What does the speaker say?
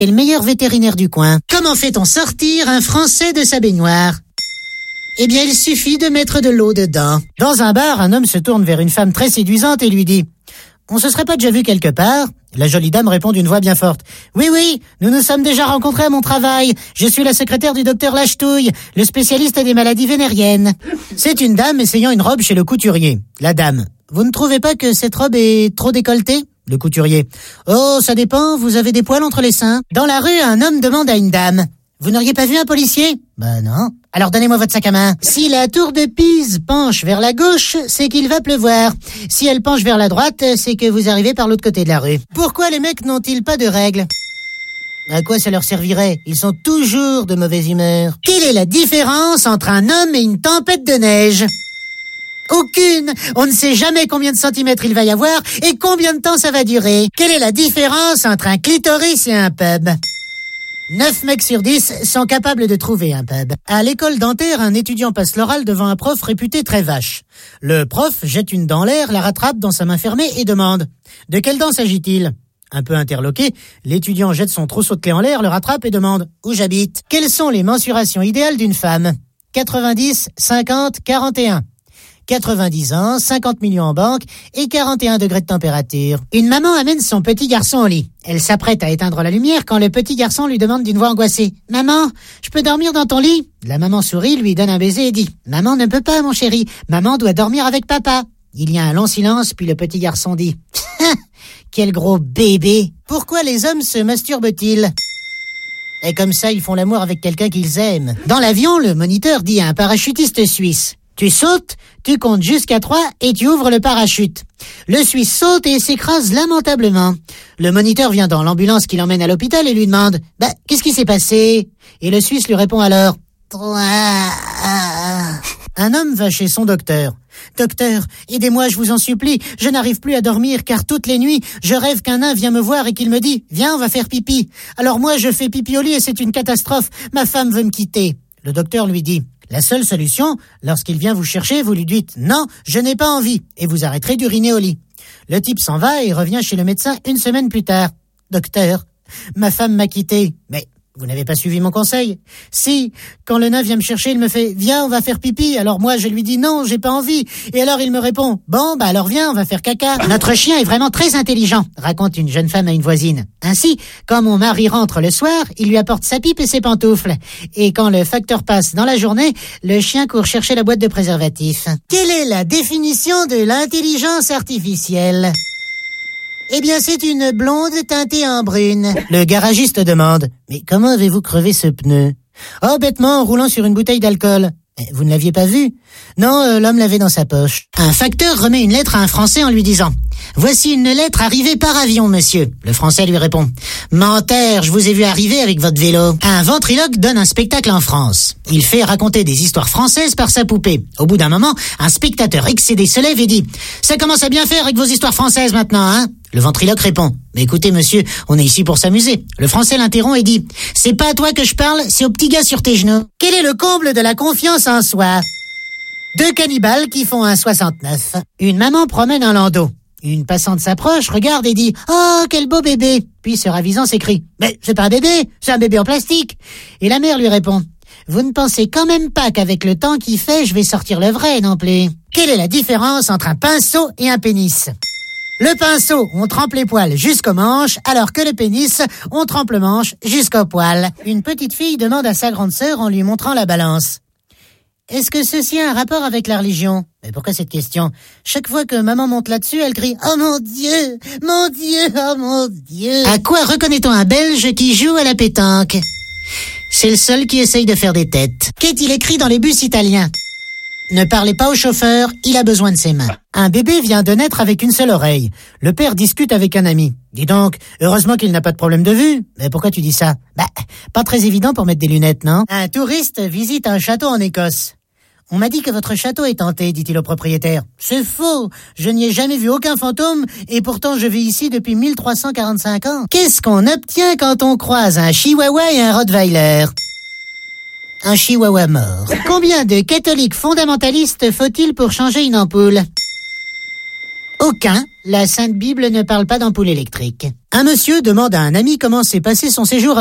est le meilleur vétérinaire du coin. Comment fait-on sortir un Français de sa baignoire ? Eh bien, il suffit de mettre de l'eau dedans. Dans un bar, un homme se tourne vers une femme très séduisante et lui dit « On se serait pas déjà vu quelque part ?» La jolie dame répond d'une voix bien forte « Oui, nous nous sommes déjà rencontrés à mon travail. Je suis la secrétaire du docteur Lachetouille, le spécialiste des maladies vénériennes. » C'est une dame essayant une robe chez le couturier. La dame « Vous ne trouvez pas que cette robe est trop décolletée ?» Le couturier « Oh, ça dépend, vous avez des poils entre les seins. » Dans la rue, un homme demande à une dame « Vous n'auriez pas vu un policier ?»« Ben non. » Alors donnez-moi votre sac à main. Si la tour de Pise penche vers la gauche, c'est qu'il va pleuvoir. Si elle penche vers la droite, c'est que vous arrivez par l'autre côté de la rue. Pourquoi les mecs n'ont-ils pas de règles ? À quoi ça leur servirait ? Ils sont toujours de mauvaise humeur. Quelle est la différence entre un homme et une tempête de neige ? Aucune. On ne sait jamais combien de centimètres il va y avoir et combien de temps ça va durer. Quelle est la différence entre un clitoris et un pub ? 9 mecs sur 10 sont capables de trouver un pub. À l'école dentaire, un étudiant passe l'oral devant un prof réputé très vache. Le prof jette une dent en l'air, la rattrape dans sa main fermée et demande « De quelle dent s'agit-il » Un peu interloqué, l'étudiant jette son trousseau de clés en l'air, le rattrape et demande « Où j'habite ?» Quelles sont les mensurations idéales d'une femme ? 90, 50, 41. 90 ans, 50 millions en banque et 41 degrés de température. Une maman amène son petit garçon au lit. Elle s'apprête à éteindre la lumière quand le petit garçon lui demande d'une voix angoissée « Maman, je peux dormir dans ton lit ?» La maman sourit, lui donne un baiser et dit « Maman ne peut pas, mon chéri. Maman doit dormir avec papa. » Il y a un long silence, puis le petit garçon dit « Quel gros bébé ! Pourquoi les hommes se masturbent-ils ?» Et comme ça, ils font l'amour avec quelqu'un qu'ils aiment. Dans l'avion, le moniteur dit à un parachutiste suisse « Tu sautes, tu comptes jusqu'à 3 et tu ouvres le parachute. » Le Suisse saute et s'écrase lamentablement. Le moniteur vient dans l'ambulance qui l'emmène à l'hôpital et lui demande « Qu'est-ce qui s'est passé ?» Et le Suisse lui répond alors « 3. » Un homme va chez son docteur. « Docteur, aidez-moi, je vous en supplie. Je n'arrive plus à dormir car toutes les nuits, je rêve qu'un nain vient me voir et qu'il me dit « Viens, on va faire pipi. » Alors moi, je fais pipi au lit et c'est une catastrophe. Ma femme veut me quitter. Le docteur lui dit « La seule solution, lorsqu'il vient vous chercher, vous lui dites « Non, je n'ai pas envie » et vous arrêterez d'uriner au lit. Le type s'en va et revient chez le médecin une semaine plus tard. « Docteur, ma femme m'a quitté. » Mais vous n'avez pas suivi mon conseil. Si, quand le nain vient me chercher, il me fait « Viens, on va faire pipi ». Alors moi, je lui dis « Non, j'ai pas envie ». Et alors il me répond « Bon, alors viens, on va faire caca ». Notre chien est vraiment très intelligent, raconte une jeune femme à une voisine. Ainsi, quand mon mari rentre le soir, il lui apporte sa pipe et ses pantoufles. Et quand le facteur passe dans la journée, le chien court chercher la boîte de préservatifs. Quelle est la définition de l'intelligence artificielle ? Eh bien, c'est une blonde teintée en brune. Le garagiste demande « Mais comment avez-vous crevé ce pneu ?»« Oh, bêtement, en roulant sur une bouteille d'alcool. » « Vous ne l'aviez pas vu ?»« Non, l'homme l'avait dans sa poche. » Un facteur remet une lettre à un Français en lui disant « Voici une lettre arrivée par avion, monsieur. » Le Français lui répond « Menteur, je vous ai vu arriver avec votre vélo. » Un ventriloque donne un spectacle en France. Il fait raconter des histoires françaises par sa poupée. Au bout d'un moment, un spectateur excédé se lève et dit « Ça commence à bien faire avec vos histoires françaises maintenant, hein ?» Le ventriloque répond « Mais écoutez, monsieur, on est ici pour s'amuser. » Le Français l'interrompt et dit « C'est pas à toi que je parle, c'est au petit gars sur tes genoux. » Quel est le comble de la confiance en soi ? 2 cannibales qui font un 69. Une maman promène un landau. Une passante s'approche, regarde et dit « Oh, quel beau bébé !» Puis se ravisant s'écrie « Mais c'est pas un bébé, c'est un bébé en plastique !» Et la mère lui répond « Vous ne pensez quand même pas qu'avec le temps qu'il fait, je vais sortir le vrai, non plus ?» Quelle est la différence entre un pinceau et un pénis ? Le pinceau, on trempe les poils jusqu'aux manches, alors que le pénis, on trempe le manche jusqu'aux poils. Une petite fille demande à sa grande sœur en lui montrant la balance. Est-ce que ceci a un rapport avec la religion ? Mais pourquoi cette question ? Chaque fois que maman monte là-dessus, elle crie « Oh mon Dieu, mon Dieu, oh mon Dieu !» À quoi reconnaît-on un Belge qui joue à la pétanque ? C'est le seul qui essaye de faire des têtes. Qu'est-il écrit dans les bus italiens ? Ne parlez pas au chauffeur, il a besoin de ses mains. Un bébé vient de naître avec une seule oreille. Le père discute avec un ami. Dis donc, heureusement qu'il n'a pas de problème de vue. Mais pourquoi tu dis ça ? Pas très évident pour mettre des lunettes, non ? Un touriste visite un château en Écosse. On m'a dit que votre château est hanté, dit-il au propriétaire. C'est faux, je n'y ai jamais vu aucun fantôme et pourtant je vis ici depuis 1345 ans. Qu'est-ce qu'on obtient quand on croise un chihuahua et un rottweiler ? Un chihuahua mort. Combien de catholiques fondamentalistes faut-il pour changer une ampoule ? Aucun. La Sainte Bible ne parle pas d'ampoule électrique. Un monsieur demande à un ami comment s'est passé son séjour